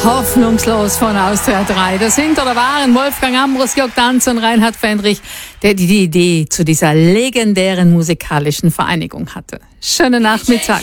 Hoffnungslos von Austria 3. Das sind oder waren Wolfgang Ambros, Georg Danz und Reinhard Fendrich, der die Idee zu dieser legendären musikalischen Vereinigung hatte. Schönen Nachmittag.